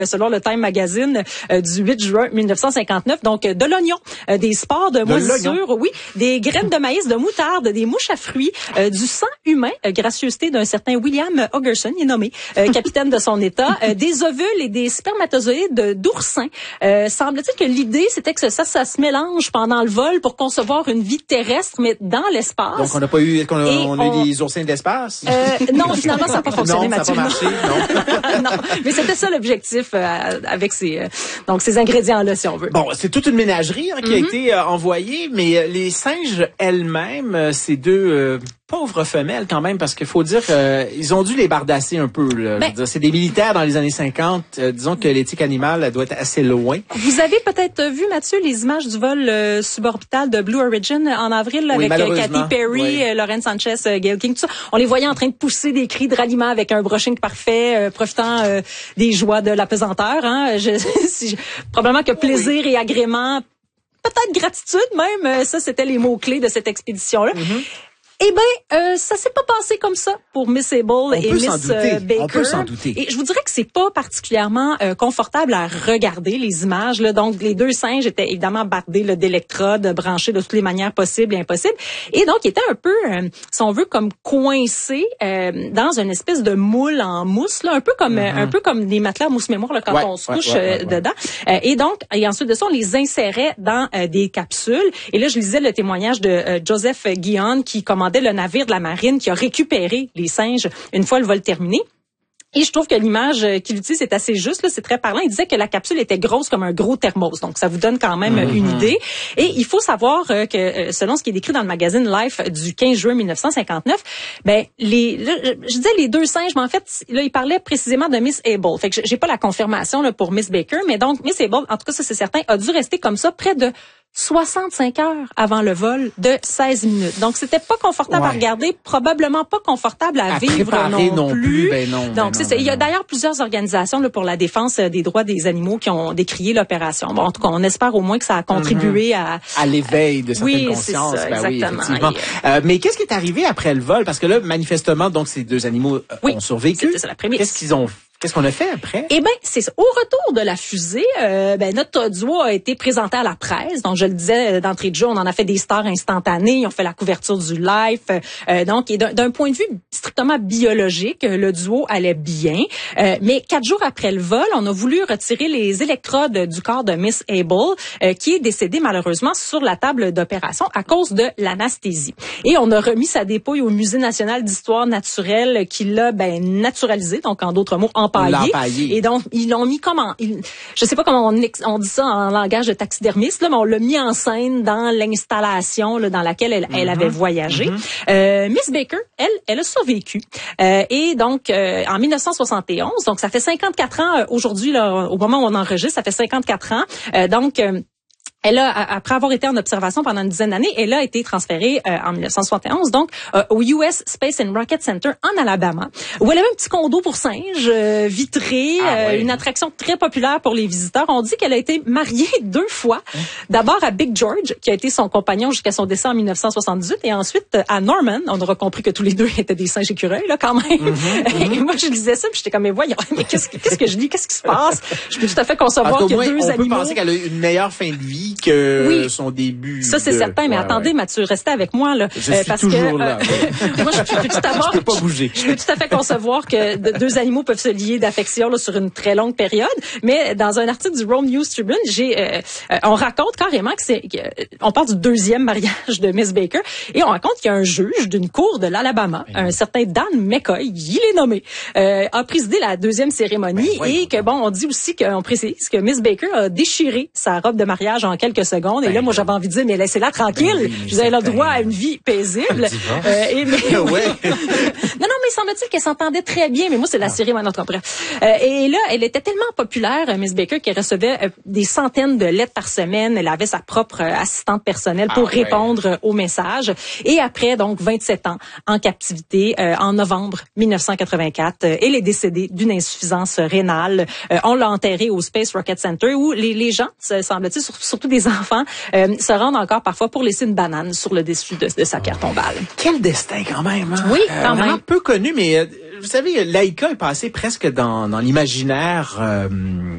selon le Time Magazine du 8 juin 1959. Donc, de l'oignon, des spores de moisissure, oui, des graines de maïs, de moutarde, des mouches à fruits, du sang humain, gracieuseté d'un certain William Hogerson, il est nommé capitaine de son état, des ovules et des spermatozoïdes d'oursins. Semble-t-il que l'idée, c'était que ça se mélange pendant le vol pour concevoir une vie terrestre, mais dans l'espace. Donc, on n'a pas eu, on a eu des oursins d'espace? Non, finalement, ça n'a pas fonctionné, non, Mathieu. Ça n'a pas marché, non. Non, mais c'était ça l'objectif avec ces ingrédients-là, si on veut. Bon, c'est toute une ménagerie qui a été envoyée, mais les singes elles-mêmes, c'est deux pauvres femelles quand même, parce qu'il faut dire ils ont dû les bardasser un peu. Là, je veux dire, c'est des militaires dans les années 50. Disons que l'éthique animale elle doit être assez loin. Vous avez peut-être vu, Mathieu, les images du vol suborbital de Blue Origin en avril là, avec Katy Perry, Lauren Sanchez, Gayle King, tout ça. On les voyait en train de pousser des cris de ralliement avec un brushing parfait, profitant des joies de la pesanteur. Hein. Probablement que plaisir et agrément, peut-être gratitude même, ça c'était les mots-clés de cette expédition-là. Eh ben, ça s'est pas passé comme ça pour Miss Able et Miss Baker. On peut s'en douter. Et je vous dirais que c'est pas particulièrement confortable à regarder les images. Là. Donc, les deux singes étaient évidemment bardés d'électrodes, branchés de toutes les manières possibles et impossibles. Et donc, ils étaient un peu, si on veut, comme coincés dans une espèce de moule en mousse, là, un peu comme des matelas mousse-mémoire là, quand on se couche dedans. Et donc, et ensuite de ça, on les insérait dans des capsules. Et là, je lisais le témoignage de Joseph Guion qui commandait le navire de la marine qui a récupéré les singes une fois le vol terminé. Et je trouve que l'image qu'il utilise est assez juste, là, c'est très parlant. Il disait que la capsule était grosse comme un gros thermos, donc ça vous donne quand même une idée. Et il faut savoir que selon ce qui est décrit dans le magazine Life du 15 juin 1959, je disais les deux singes, mais en fait, là, il parlait précisément de Miss Able. Fait que j'ai pas la confirmation là, pour Miss Baker, mais donc Miss Able, en tout cas ça c'est certain, a dû rester comme ça près de 65 heures avant le vol de 16 minutes. Donc, c'était pas confortable à regarder, probablement pas confortable à vivre non plus. Donc, c'est ça. Il y a d'ailleurs plusieurs organisations là, pour la défense des droits des animaux qui ont décrié l'opération. Bon, en tout cas, on espère au moins que ça a contribué à l'éveil de certaines consciences. C'est ça, exactement. Oui, effectivement. Mais qu'est-ce qui est arrivé après le vol? Parce que là, manifestement, donc, ces deux animaux ont survécu. C'est la prémisse. Qu'est-ce qu'on a fait après? Eh ben, c'est ça. Au retour de la fusée, notre duo a été présenté à la presse. Donc, je le disais d'entrée de jeu, on en a fait des stars instantanées. Ils ont fait la couverture du live. Donc, et d'un point de vue strictement biologique, le duo allait bien. Mais 4 jours après le vol, on a voulu retirer les électrodes du corps de Miss Able, qui est décédée malheureusement sur la table d'opération à cause de l'anesthésie. Et on a remis sa dépouille au Musée national d'histoire naturelle qui l'a naturalisé. Donc, en d'autres mots, empaillé. Et donc, ils l'ont mis je sais pas comment on dit ça en langage de taxidermiste, là, mais on l'a mis en scène dans l'installation là, dans laquelle elle avait voyagé. Miss Baker, elle a survécu. Et donc, en 1971, donc ça fait 54 ans aujourd'hui, là, au moment où on enregistre, ça fait 54 ans. Elle a, après avoir été en observation pendant une dizaine d'années, elle a été transférée en 1971, donc au US Space and Rocket Center en Alabama, où elle avait un petit condo pour singes vitré, une attraction très populaire pour les visiteurs. On dit qu'elle a été mariée 2 fois. D'abord à Big George, qui a été son compagnon jusqu'à son décès en 1978, et ensuite à Norman. On aura compris que tous les deux étaient des singes écureuils, là, quand même. Et moi, je lisais ça, puis j'étais comme, mais voyons, mais qu'est-ce que je lis? Qu'est-ce qui se passe? Je peux tout à fait concevoir que deux animaux... On peut penser qu'elle a eu une meilleure fin de vie que son début. Ça, c'est certain. Mais attendez, Mathieu, restez avec moi, là. Je suis toujours là. Moi, je peux pas bouger. Je peux tout à fait concevoir que deux animaux peuvent se lier d'affection, là, sur une très longue période. Mais dans un article du Rome News Tribune, on raconte carrément on parle du 2e mariage de Miss Baker, et on raconte qu'il y a un juge d'une cour de l'Alabama, un certain Dan McCoy, il est nommé, a présidé la 2e cérémonie, et que on dit aussi qu'on précise que Miss Baker a déchiré sa robe de mariage en quelques secondes. Et là, moi, j'avais envie de dire, mais laissez-la tranquille. Vous avez le droit à une vie paisible. Non, mais semble-t-il qu'elle s'entendait très bien. Mais moi, c'est la cérémonie, en tout cas, bref. Et là, elle était tellement populaire, Miss Baker, qu'elle recevait des centaines de lettres par semaine. Elle avait sa propre assistante personnelle pour répondre aux messages. Et après, donc, 27 ans en captivité, en novembre 1984, elle est décédée d'une insuffisance rénale. On l'a enterrée au Space Rocket Center, où les gens, semble-t-il, surtout des enfants, se rendent encore parfois pour laisser une banane sur le dessus de sa pierre tombale. Quel destin quand même, hein? Oui, quand même. Peu connu, mais vous savez, Laika est passé presque dans l'imaginaire